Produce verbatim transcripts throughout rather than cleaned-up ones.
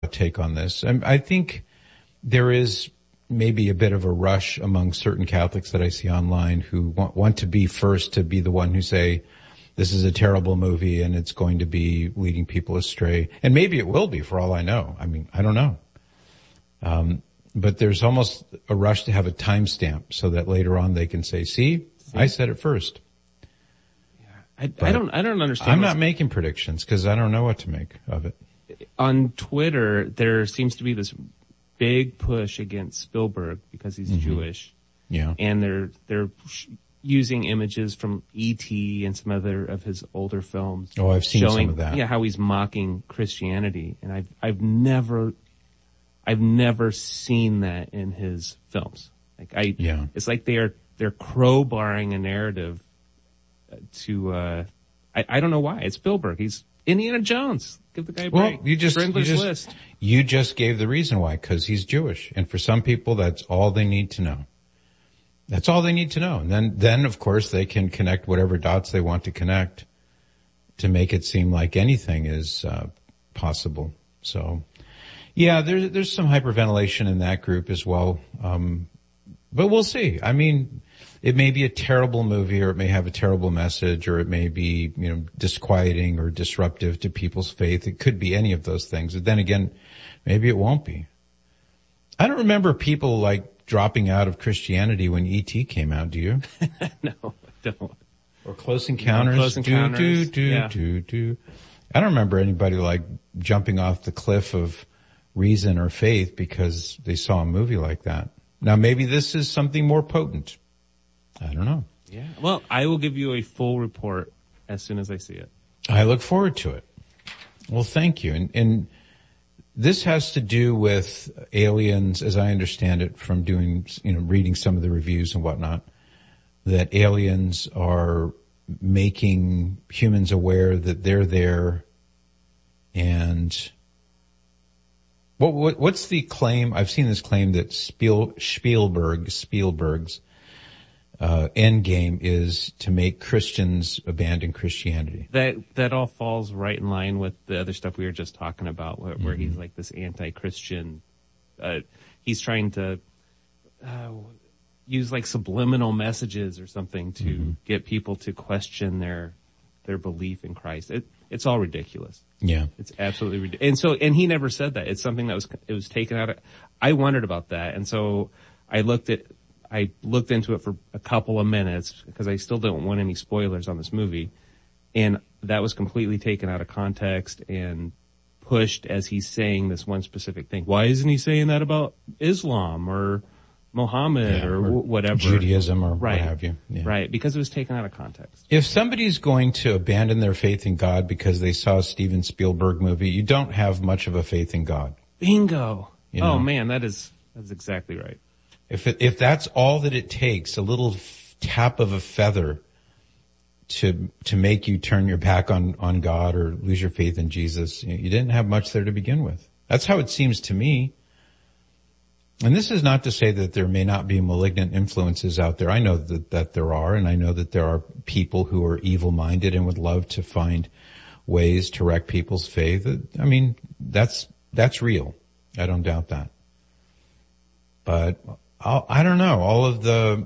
take on this. I, I think there is maybe a bit of a rush among certain Catholics that I see online who want, want to be first to be the one who say, this is a terrible movie and it's going to be leading people astray. And maybe it will be, for all I know. I mean, I don't know. Um, but there's almost a rush to have a timestamp so that later on they can say, see, see? I said it first. I, I don't, I don't understand. I'm not making predictions because I don't know what to make of it. On Twitter, there seems to be this big push against Spielberg because he's mm-hmm. Jewish. Yeah. And they're, they're using images from E T and some other of his older films. Oh, I've seen showing, some of that. Yeah, how he's mocking Christianity. And I've, I've never, I've never seen that in his films. Like I, yeah. It's like they are, they're crowbarring a narrative to, uh, I, I don't know why. It's Spielberg. He's Indiana Jones. Give the guy a break. Well, you just, you just, List. you just gave the reason why, because he's Jewish. And for some people, that's all they need to know. That's all they need to know. And then, then of course they can connect whatever dots they want to connect to make it seem like anything is, uh, possible. So, yeah, there's, there's some hyperventilation in that group as well. Um, but we'll see. I mean, it may be a terrible movie, or it may have a terrible message, or it may be, you know, disquieting or disruptive to people's faith. It could be any of those things. But then again, maybe it won't be. I don't remember people like dropping out of Christianity when E T came out. Do you? No, I don't. Or Close Encounters. No, Close Encounters. Do, do, do, yeah. do, do. I don't remember anybody like jumping off the cliff of reason or faith because they saw a movie like that. Now maybe this is something more potent. I don't know. Yeah. Well, I will give you a full report as soon as I see it. I look forward to it. Well, thank you. And, and this has to do with aliens, as I understand it from doing, you know, reading some of the reviews and whatnot, that aliens are making humans aware that they're there. And what, what what's the claim? I've seen this claim that Spiel, Spielberg, Spielberg's Uh, end game is to make Christians abandon Christianity. That that all falls right in line with the other stuff we were just talking about, where, mm-hmm. where he's like this anti-Christian. Uh, he's trying to uh, use like subliminal messages or something to mm-hmm. get people to question their their belief in Christ. It, it's all ridiculous. Yeah, it's absolutely ridiculous. And so, and he never said that. It's something that was it was taken out of. I wondered about that, and so I looked at. I looked into it for a couple of minutes because I still don't want any spoilers on this movie. And that was completely taken out of context and pushed as he's saying this one specific thing. Why isn't he saying that about Islam or Muhammad yeah, or, or whatever? Judaism or right. what have you. Yeah. Right, because it was taken out of context. If somebody's going to abandon their faith in God because they saw a Steven Spielberg movie, you don't have much of a faith in God. Bingo. You know? Oh man, that is, that's exactly right. If it, if that's all that it takes, a little f- tap of a feather to to make you turn your back on on God or lose your faith in Jesus, you, you didn't have much there to begin with. That's how it seems to me. And this is not to say that there may not be malignant influences out there. I know that that there are, and I know that there are people who are evil-minded and would love to find ways to wreck people's faith. I mean, that's that's real. I don't doubt that. But I'll, I don't know, all of the,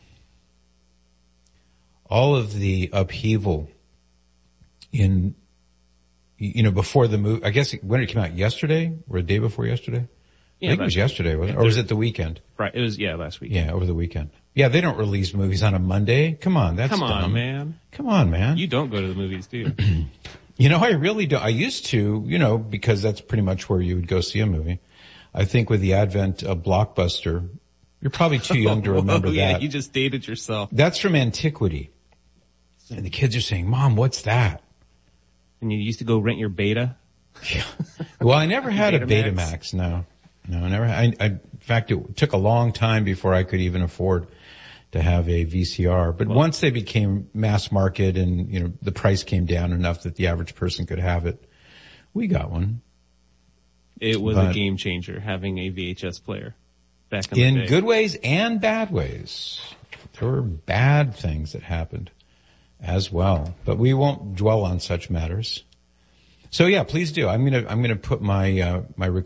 all of the upheaval in, you know, before the movie, I guess when it came out yesterday or the day before yesterday? Yeah, I think it was yesterday, wasn't it? Or was it the weekend? Right, it was, yeah, last week. Yeah, over the weekend. Yeah, they don't release movies on a Monday. Come on, that's Come on, dumb. man. Come on, man. You don't go to the movies, do you? You know, I really don't. I used to, you know, because that's pretty much where you would go see a movie. I think with the advent of Blockbuster, you're probably too young to remember oh, yeah, that. You just dated yourself. That's from antiquity. And the kids are saying, Mom, what's that? And you used to go rent your Beta? Yeah. Well, I never had a Betamax? Betamax, no. No, I never had. I, I, in fact, it took a long time before I could even afford to have a V C R. But well, once they became mass market and, you know, the price came down enough that the average person could have it, we got one. It was but, a game changer having a V H S player. Back in, in good ways and bad ways. There were bad things that happened as well, but we won't dwell on such matters. So yeah, please do. I'm gonna, I'm gonna put my, uh, my